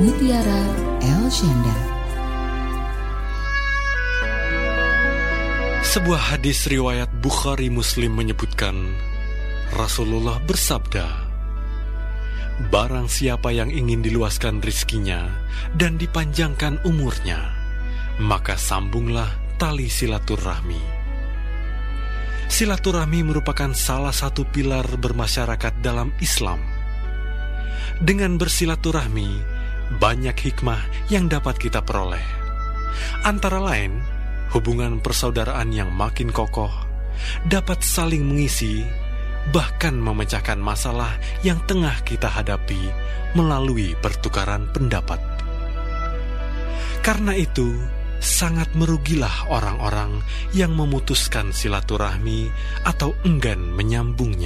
Mutiara El Syanda. Sebuah hadis riwayat Bukhari Muslim menyebutkan, Rasulullah bersabda, "Barang siapa yang ingin diluaskan rizkinya dan dipanjangkan umurnya, maka sambunglah tali silaturahmi." Silaturahmi merupakan salah satu pilar bermasyarakat dalam Islam. Dengan bersilaturahmi, banyak hikmah yang dapat kita peroleh. Antara lain, hubungan persaudaraan yang makin kokoh, dapat saling mengisi, bahkan memecahkan masalah yang tengah kita hadapi melalui pertukaran pendapat. Karena itu, sangat merugilah orang-orang yang memutuskan silaturahmi atau enggan menyambungnya.